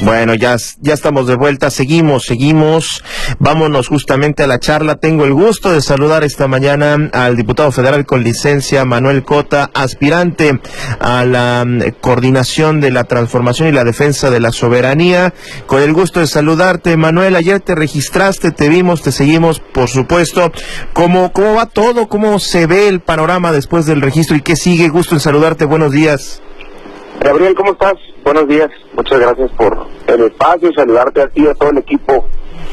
Bueno, ya estamos de vuelta, seguimos. Vámonos justamente a la charla. Tengo el gusto de saludar esta mañana al diputado federal con licencia, Manuel Cota, aspirante a la coordinación de la transformación y la defensa de la soberanía. Con el gusto de saludarte, Manuel. Ayer te registraste, te vimos, te seguimos, por supuesto. ¿Cómo va todo? ¿Cómo se ve el panorama después del registro y qué sigue? Gusto en saludarte, buenos días. Gabriel, ¿cómo estás? Buenos días, muchas gracias por el espacio, saludarte a ti y a todo el equipo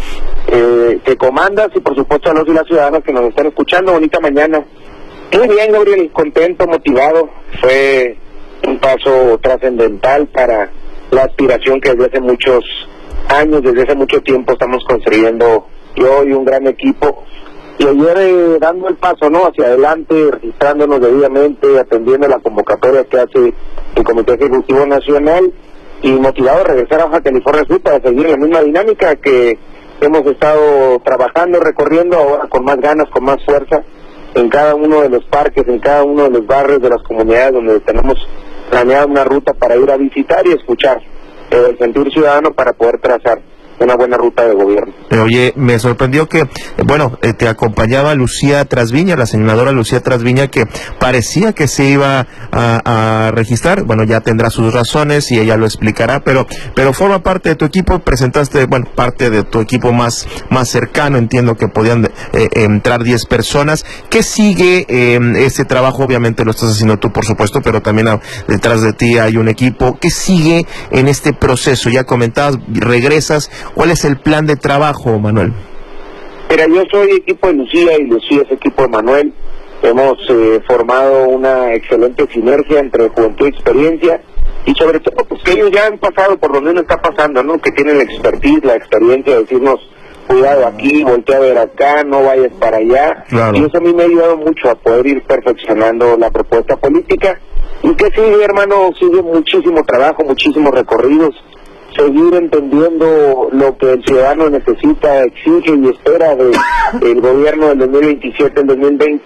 que comandas y por supuesto a los y las ciudadanas que nos están escuchando. Bonita mañana. Muy bien, Gabriel, contento, motivado. Fue un paso trascendental para la aspiración que desde hace muchos años, desde hace mucho tiempo estamos construyendo yo y un gran equipo. Y ayer dando el paso hacia adelante, registrándonos debidamente, atendiendo la convocatoria que hace el Comité Ejecutivo Nacional y motivado a regresar a Baja California Sur para seguir la misma dinámica que hemos estado trabajando, recorriendo ahora con más ganas, con más fuerza, en cada uno de los parques, en cada uno de los barrios de las comunidades donde tenemos planeada una ruta para ir a visitar y escuchar el sentir ciudadano para poder trazar una buena ruta de gobierno. Oye, me sorprendió que, te acompañaba Lucía Trasviña, la senadora Lucía Trasviña, que parecía que se iba a registrar. Bueno, ya tendrá sus razones y ella lo explicará, pero forma parte de tu equipo, presentaste, parte de tu equipo más cercano, entiendo que podían entrar 10 personas. ¿Qué sigue este trabajo? Obviamente lo estás haciendo tú, por supuesto, pero también detrás de ti hay un equipo. ¿Qué sigue en este proceso? Ya comentabas, regresas. ¿Cuál es el plan de trabajo, Manuel? Mira, yo soy equipo de Lucía y Lucía es equipo de Manuel. Hemos formado una excelente sinergia entre juventud y experiencia y sobre todo pues que ellos ya han pasado por donde uno está pasando, ¿no? Que tienen la expertise, la experiencia de decirnos cuidado aquí, voltea a ver acá, no vayas para allá. Claro. Y eso a mí me ha ayudado mucho a poder ir perfeccionando la propuesta política. ¿Y qué sigue, hermano? Sigue muchísimo trabajo, muchísimos recorridos. Seguir entendiendo lo que el ciudadano necesita, exige y espera del gobierno del 2027, el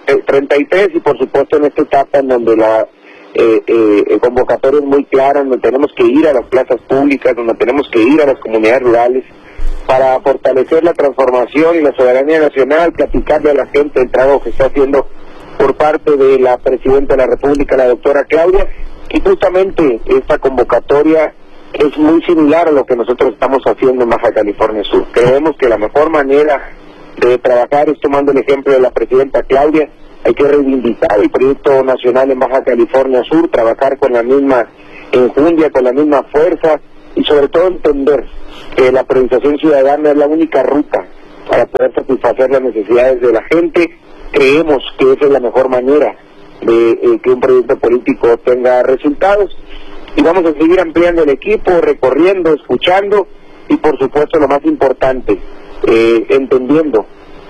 2033 y por supuesto en esta etapa en donde la convocatoria es muy clara, donde tenemos que ir a las plazas públicas, donde tenemos que ir a las comunidades rurales para fortalecer la transformación y la soberanía nacional, platicarle a la gente el trabajo que está haciendo por parte de la Presidenta de la República, la doctora Claudia, y justamente esta convocatoria es muy similar a lo que nosotros estamos haciendo en Baja California Sur. Creemos que la mejor manera de trabajar es tomando el ejemplo de la Presidenta Claudia. Hay que reivindicar el proyecto nacional en Baja California Sur, trabajar con la misma enjundia, con la misma fuerza y sobre todo entender que la priorización ciudadana es la única ruta para poder satisfacer las necesidades de la gente. Creemos que esa es la mejor manera de que un proyecto político tenga resultados. Y vamos a seguir ampliando el equipo, recorriendo, escuchando y por supuesto lo más importante, entendiendo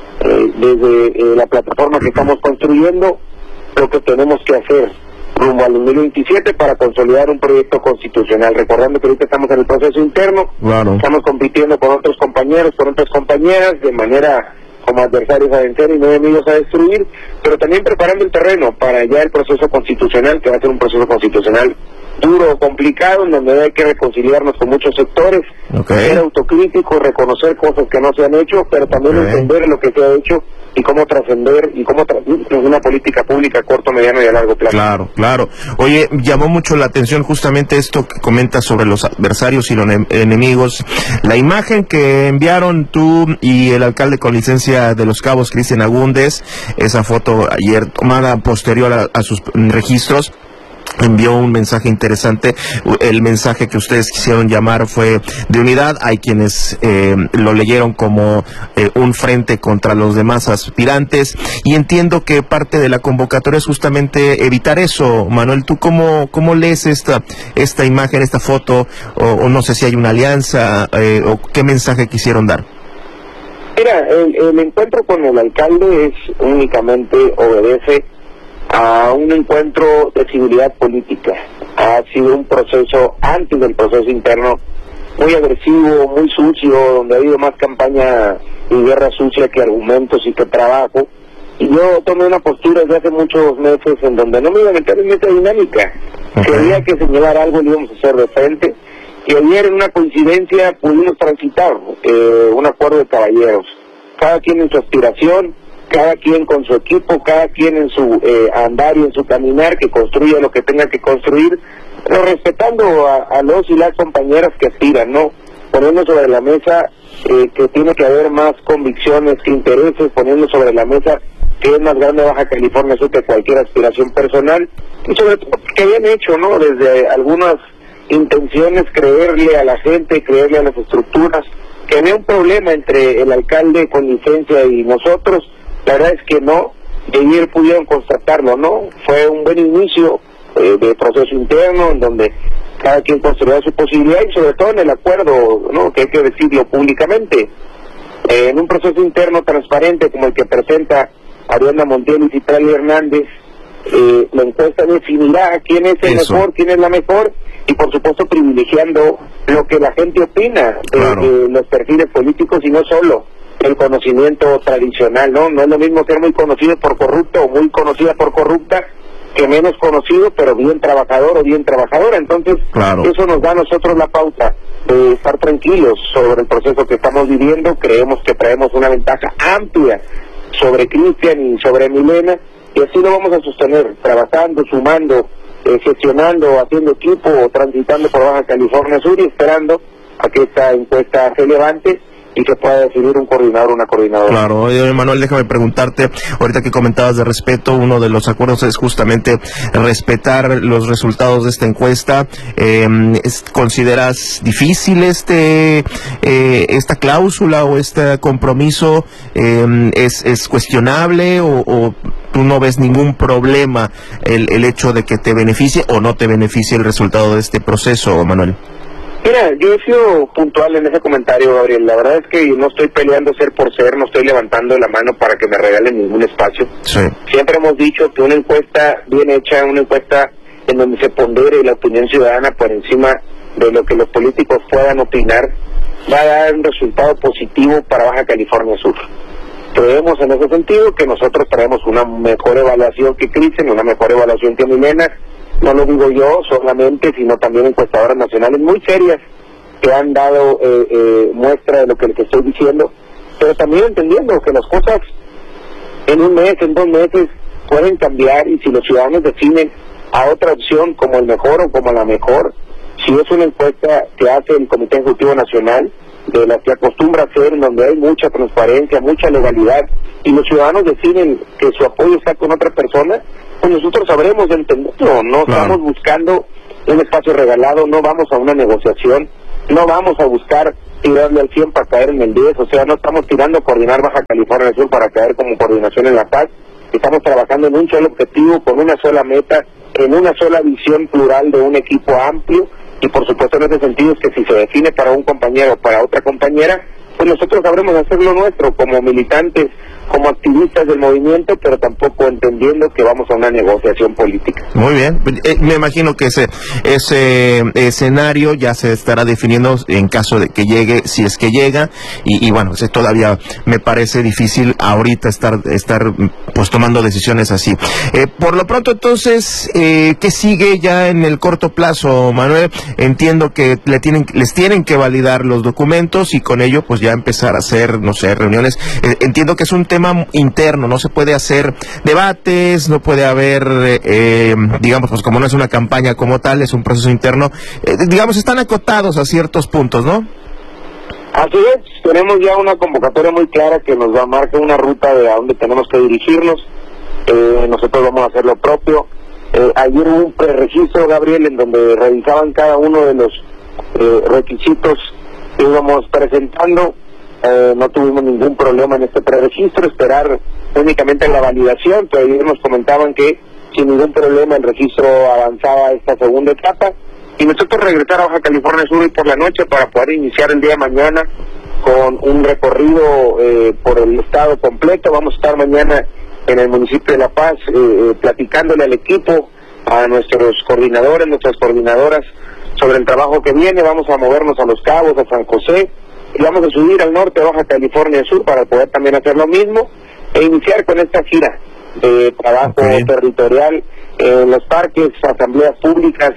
desde la plataforma que estamos construyendo lo que tenemos que hacer rumbo al 2027 para consolidar un proyecto constitucional. Recordando que ahorita estamos en el proceso interno, claro. Estamos compitiendo con otros compañeros, con otras compañeras, de manera como adversarios a vencer y no enemigos a destruir, pero también preparando el terreno para ya el proceso constitucional, que va a ser un proceso constitucional duro, complicado, en donde hay que reconciliarnos con muchos sectores, ser autocríticos, reconocer cosas que no se han hecho, pero también entender lo que se ha hecho y cómo trascender y cómo transmitir una política pública a corto, mediano y a largo plazo. Claro. Oye, llamó mucho la atención justamente esto que comentas sobre los adversarios y los enemigos. La imagen que enviaron tú y el alcalde con licencia de Los Cabos, Cristian Agúndez, esa foto ayer tomada posterior a sus registros, envió un mensaje interesante. El mensaje que ustedes quisieron llamar fue de unidad. Hay quienes lo leyeron como un frente contra los demás aspirantes, y entiendo que parte de la convocatoria es justamente evitar eso. Manuel, ¿tú cómo lees esta imagen, esta foto, o no sé si hay una alianza, o qué mensaje quisieron dar? Mira, el encuentro con el alcalde es únicamente obedece a un encuentro de civilidad política. Ha sido un proceso, antes del proceso interno, muy agresivo, muy sucio, donde ha habido más campaña y guerra sucia que argumentos y que trabajo. Y yo tomé una postura desde hace muchos meses en donde no me iba a meter en esta dinámica. Si había que señalar algo, lo íbamos a hacer de frente. Y ayer en una coincidencia pudimos transitar un acuerdo de caballeros, cada quien en su aspiración, cada quien con su equipo, cada quien en su andar y en su caminar, que construya lo que tenga que construir, pero respetando a los y las compañeras que aspiran, ¿no? Poniendo sobre la mesa que tiene que haber más convicciones que intereses, poniendo sobre la mesa que es más grande Baja California Sur que cualquier aspiración personal, y sobre todo que habían hecho, ¿no? Desde algunas intenciones, creerle a la gente, creerle a las estructuras, que había un problema entre el alcalde con licencia y nosotros. La verdad es que no, y ayer pudieron constatarlo, ¿no? Fue un buen inicio de proceso interno, en donde cada quien construyó su posibilidad, y sobre todo en el acuerdo, ¿no? Que hay que decirlo públicamente, en un proceso interno transparente como el que presenta Ariadna Montiel y Citlali Hernández, la encuesta definirá quién es el mejor, quién es la mejor, y por supuesto privilegiando lo que la gente opina de los perfiles políticos y no solo el conocimiento tradicional, ¿no? No es lo mismo ser muy conocido por corrupto o muy conocida por corrupta que menos conocido pero bien trabajador o bien trabajadora. Entonces eso nos da a nosotros la pauta de estar tranquilos sobre el proceso que estamos viviendo. Creemos que traemos una ventaja amplia sobre Cristian y sobre Milena, y así lo vamos a sostener, trabajando, sumando, gestionando, haciendo equipo, transitando por Baja California Sur y esperando a que esta encuesta se levante y que pueda definir un coordinador o una coordinadora. Claro, oye, Manuel, déjame preguntarte, ahorita que comentabas de respeto, uno de los acuerdos es justamente respetar los resultados de esta encuesta. ¿Consideras difícil esta cláusula o este compromiso? ¿Es cuestionable o tú no ves ningún problema el hecho de que te beneficie o no te beneficie el resultado de este proceso, Manuel? Mira, yo he sido puntual en ese comentario, Gabriel. La verdad es que no estoy peleando ser por ser, no estoy levantando la mano para que me regalen ningún espacio. Sí. Siempre hemos dicho que una encuesta bien hecha, una encuesta en donde se pondere la opinión ciudadana por encima de lo que los políticos puedan opinar, va a dar un resultado positivo para Baja California Sur. Creemos en ese sentido que nosotros traemos una mejor evaluación que Cristian, una mejor evaluación que Milena. No lo digo yo solamente, sino también encuestadoras nacionales muy serias que han dado muestra de lo que les estoy diciendo, pero también entendiendo que las cosas en un mes, en 2 meses pueden cambiar, y si los ciudadanos definen a otra opción como el mejor o como la mejor, si es una encuesta que hace el Comité Ejecutivo Nacional, de la que acostumbra hacer, en donde hay mucha transparencia, mucha legalidad, y los ciudadanos deciden que su apoyo está con otra persona, pues nosotros sabremos entenderlo. No estamos buscando un espacio regalado, no vamos a una negociación, no vamos a buscar tirarle al 100 para caer en el 10, o sea, no estamos tirando a coordinar Baja California Sur para caer como coordinación en La Paz. Estamos trabajando en un solo objetivo, con una sola meta, en una sola visión plural de un equipo amplio, y por supuesto en ese sentido es que si se define para un compañero o para otra compañera, pues nosotros sabremos hacer lo nuestro como militantes, como activistas del movimiento, pero tampoco entendiendo que vamos a una negociación política. Muy bien, me imagino que ese escenario ya se estará definiendo en caso de que llegue, si es que llega, y bueno, todavía me parece difícil ahorita estar pues tomando decisiones así. Por lo pronto entonces, ¿qué sigue ya en el corto plazo, Manuel? Entiendo que les tienen que validar los documentos y con ello pues ya empezar a hacer, no sé, reuniones. Entiendo que es un tema interno, no se puede hacer debates, no puede haber, digamos, pues como no es una campaña como tal, es un proceso interno, digamos, están acotados a ciertos puntos, ¿no? Así es, tenemos ya una convocatoria muy clara que nos va a marcar una ruta de a dónde tenemos que dirigirnos. Nosotros vamos a hacer lo propio. Ayer hubo un preregistro, Gabriel, en donde revisaban cada uno de los requisitos que íbamos presentando. No tuvimos ningún problema en este preregistro, esperar únicamente la validación, pero ayer nos comentaban que sin ningún problema el registro avanzaba a esta segunda etapa, y nosotros regresar a Baja California Sur hoy por la noche para poder iniciar el día de mañana con un recorrido por el estado completo. Vamos a estar mañana en el municipio de La Paz platicándole al equipo, a nuestros coordinadores, nuestras coordinadoras, sobre el trabajo que viene. Vamos a movernos a Los Cabos, a San José, y vamos a subir al norte de Baja California Sur para poder también hacer lo mismo e iniciar con esta gira de trabajo territorial en los parques, asambleas públicas,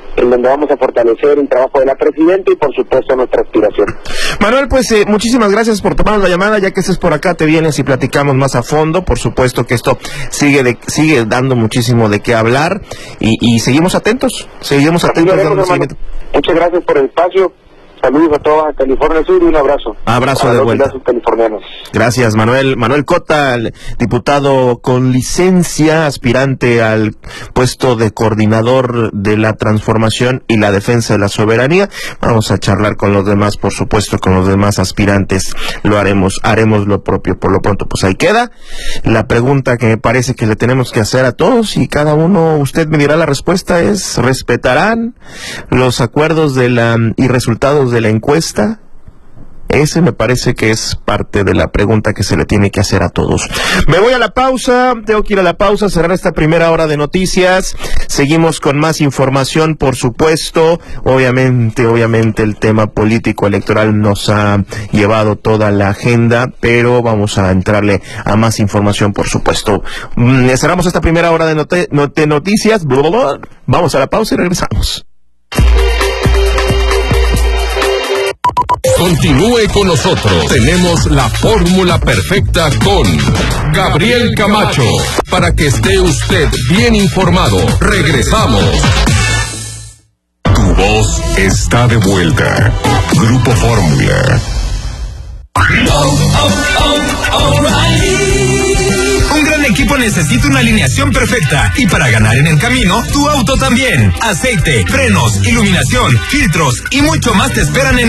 en donde vamos a fortalecer el trabajo de la presidenta y por supuesto nuestra aspiración. Manuel, pues muchísimas gracias por tomarnos la llamada. Ya que estés por acá, te vienes y platicamos más a fondo. Por supuesto que esto sigue dando muchísimo de qué hablar y seguimos atentos dando seguimiento. Muchas gracias por el espacio. Saludos a toda California Sur y un abrazo. Abrazo de vuelta. Californianos. Gracias, Manuel. Manuel Cota, diputado con licencia, aspirante al puesto de coordinador de la transformación y la defensa de la soberanía. Vamos a charlar con los demás, por supuesto, con los demás aspirantes. Lo haremos lo propio. Por lo pronto, pues ahí queda la pregunta que me parece que le tenemos que hacer a todos y cada uno, usted me dirá la respuesta, es: ¿respetarán los acuerdos y resultados de la encuesta? Ese me parece que es parte de la pregunta que se le tiene que hacer a todos. Me voy a la pausa, tengo que ir a la pausa, cerrar esta primera hora de noticias. Seguimos con más información, por supuesto. Obviamente el tema político electoral nos ha llevado toda la agenda, pero vamos a entrarle a más información, por supuesto. Cerramos esta primera hora de noticias. Vamos a la pausa y regresamos. Continúe con nosotros. Tenemos la fórmula perfecta con Gabriel Camacho para que esté usted bien informado. Regresamos. Tu voz está de vuelta. Grupo Fórmula. Un gran equipo necesita una alineación perfecta y para ganar en el camino, tu auto también. Aceite, frenos, iluminación, filtros y mucho más te esperan en